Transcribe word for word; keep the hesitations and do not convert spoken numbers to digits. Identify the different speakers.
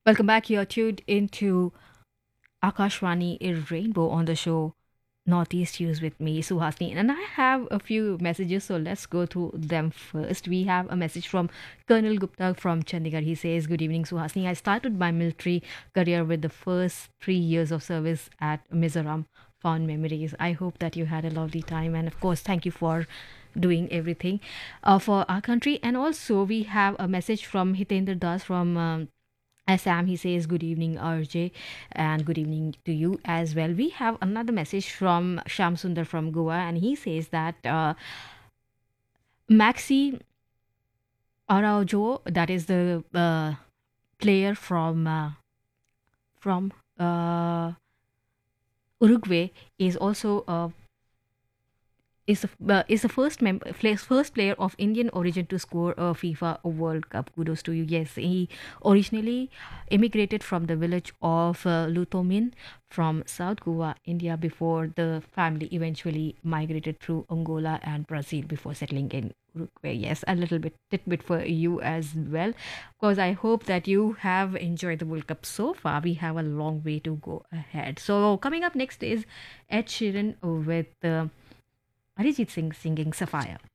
Speaker 1: Welcome back. You're tuned into Akashwani Rainbow on the show Northeast News with me, Suhasini. And I have a few messages, so let's go through them first. We have a message from Colonel Gupta from Chandigarh. He says, Good evening, Suhasini. I started my military career with the first three years of service at Mizoram. Fond memories. I hope that you had a lovely time. And of course, thank you for doing everything uh, for our country. And also, we have a message from Hitendra Das from um, Assam. He says, Good evening, R J, and good evening to you as well. We have another message from Sham Sundar from Goa, and he says that uh, Maxi Araujo, that is the uh, player from uh, from uh, Uruguay, is also a is the, uh, is the first mem- pla- first player of Indian origin to score a FIFA World Cup. Kudos to you. Yes, he originally immigrated from the village of uh, Lutomin from South Goa, India, before the family eventually migrated through Angola and Brazil before settling in Uruguay. Yes, a little bit tidbit for you as well. Of course, I hope that you have enjoyed the World Cup so far. We have a long way to go ahead. So coming up next is Ed Sheeran with. Uh, Arijit Singh singing Sapphire.